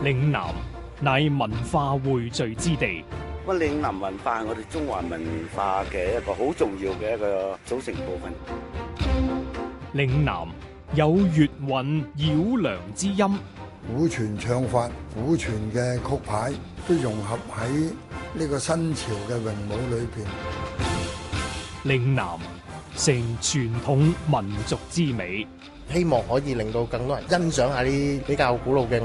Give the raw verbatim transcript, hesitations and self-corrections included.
嶺南乃文化匯聚之地。 咁嶺南文化係我哋中華文化嘅一個好重要嘅一個組成部分。 嶺南有粵韻繞梁之音， 古傳唱法、古傳嘅曲牌都融合喺呢個新潮嘅詠舞裏邊。 嶺南成傳統民族之美， 希望可以令到更多人欣賞下啲比較古老嘅